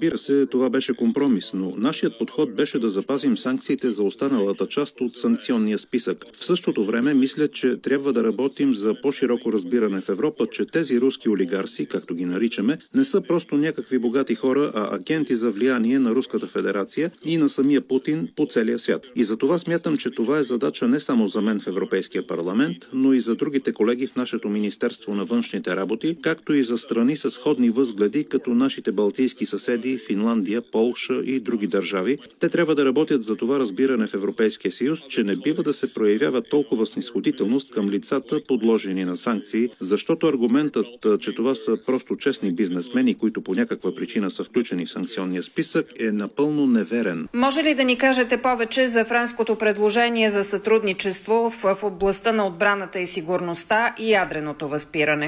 Разбира се, това беше компромис, но нашият подход беше да запазим санкциите за останалата част от санкционния списък. В същото време мисля, че трябва да работим за по-широко разбиране в Европа, че тези руски олигарси, както ги наричаме, не са просто някакви богати хора, а агенти за влияние на Руската федерация и на самия Путин по целия свят. И за това смятам, че това е задача не само за мен в Европейския парламент, но и за другите колеги в нашето Министерство на външните работи, както и за страни с сходни възгледи, като нашите балтийски съседи, Финландия, Полша и други държави. Те трябва да работят за това разбиране в Европейския съюз, че не бива да се проявява толкова снисходителност към лицата, подложени на санкции, защото аргументът, че това са просто честни бизнесмени, които по някаква причина са включени в санкционния списък, е напълно неверен. Може ли да ни кажете повече за френското предложение за сътрудничество в областта на отбраната и сигурността и ядреното възпиране?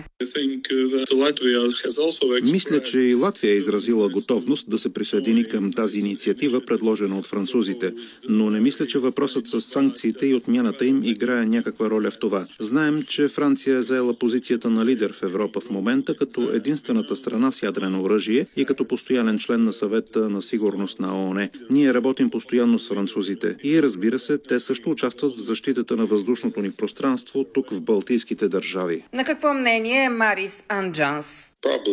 Мисля, че и Латвия е изразила готовност да се присъедини към тази инициатива, предложена от французите, но не мисля, че въпросът с санкциите и отмяната им играе някаква роля в това. Знаем, че Франция е заела позицията на лидер в Европа в момента като единствената страна с ядрено оръжие и като постоянен член на Съвета на сигурност на ООН. Ние работим постоянно с французите и, разбира се, те също участват в защитата на въздушното ни пространство тук в Балтийските държави. На какво мнение е Марис Анджанс?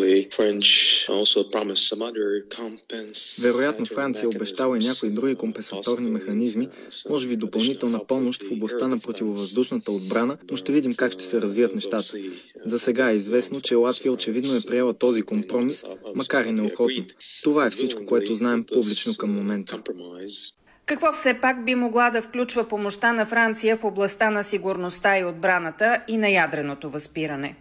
Вероятно Франция обещала и някои други компенсаторни механизми, може би допълнителна помощ в областта на противовъздушната отбрана, но ще видим как ще се развият нещата. За сега е известно, че Латвия очевидно е приела този компромис, макар и неохотно. Това е всичко, което знаем публично към момента. Какво все пак би могла да включва помощта на Франция в областта на сигурността и отбраната и на ядреното възпиране?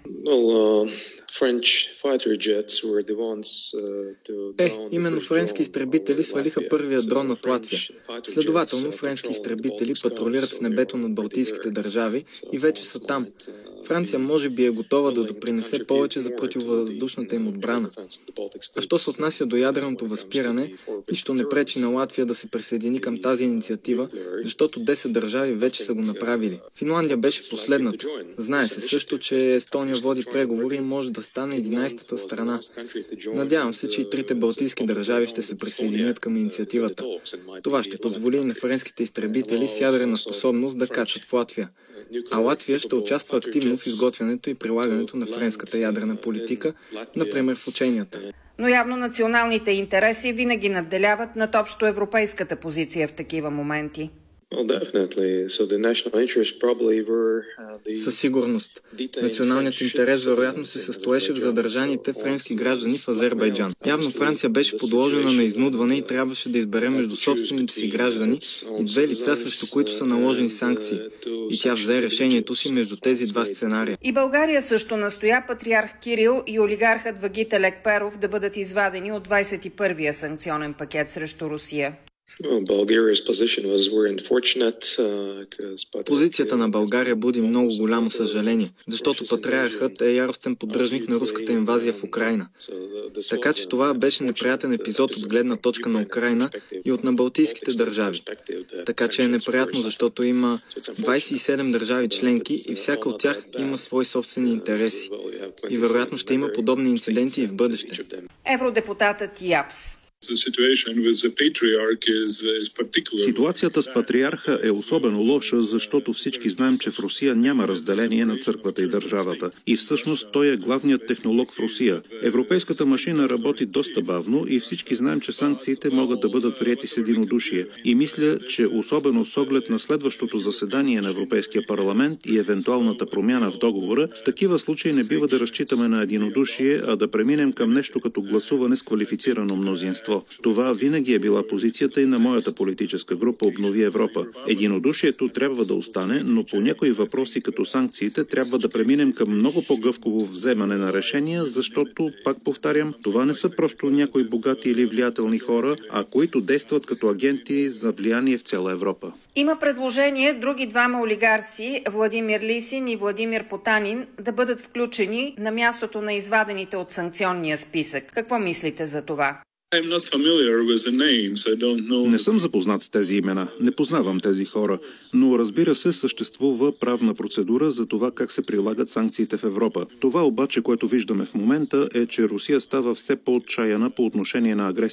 Именно френски изтребители свалиха първия дрон над Латвия. Следователно, френски изтребители патрулират в небето над Балтийските държави и вече са там. Франция може би е готова да допринесе повече за противовъздушната им отбрана. А що се отнася до ядреното възпиране, нищо не пречи на Латвия да се присъедини към тази инициатива, защото 10 държави вече са го направили. Финландия беше последната. Знае се също, че Естония води преговори и може да стане 11-та страна. Надявам се, че и трите балтийски държави ще се присъединят към инициативата. Това ще позволи на френските изтребители с ядрена способност да кацат в Латвия. А Латвия ще участва активно в изготвянето и прилагането на френската ядрена политика, например в ученията. Но явно националните интереси винаги надделяват над общо европейската позиция в такива моменти. Със сигурност. Националният интерес вероятно се състоеше в задържаните френски граждани в Азербайджан. Явно Франция беше подложена на изнудване и трябваше да избере между собствените си граждани и две лица, срещу които са наложени санкции. И тя взе решението си между тези два сценария. И България също настоя патриарх Кирил и олигархът Вагите Лекперов да бъдат извадени от 21-я санкционен пакет срещу Русия. Позицията на България буди много голямо съжаление, защото патриархът е яростен поддръжник на руската инвазия в Украйна. Така че това беше неприятен епизод от гледна точка на Украйна и от на балтийските държави. Така че е неприятно, защото има 27 държави членки и всяка от тях има свои собствени интереси. И вероятно ще има подобни инциденти и в бъдеще. Евродепутатът Япс. Ситуацията с патриарха е особено лоша, защото всички знаем, че в Русия няма разделение на църквата и държавата. И всъщност той е главният технолог в Русия. Европейската машина работи доста бавно и всички знаем, че санкциите могат да бъдат приети с единодушие. И мисля, че особено с оглед на следващото заседание на Европейския парламент и евентуалната промяна в договора, в такива случаи не бива да разчитаме на единодушие, а да преминем към нещо като гласуване с квалифицирано мнозинство. Това винаги е била позицията и на моята политическа група Обнови Европа. Единодушието трябва да остане, но по някои въпроси като санкциите трябва да преминем към много по-гъвково вземане на решения, защото, пак повтарям, това не са просто някои богати или влиятелни хора, а които действат като агенти за влияние в цяла Европа. Има предложение други двама олигарси, Владимир Лисин и Владимир Потанин, да бъдат включени на мястото на извадените от санкционния списък. Какво мислите за това? Не съм запознат с тези имена, не познавам тези хора, но разбира се, съществува правна процедура за това как се прилагат санкциите в Европа. Това обаче, което виждаме в момента е, че Русия става все по-отчаяна по отношение на агресията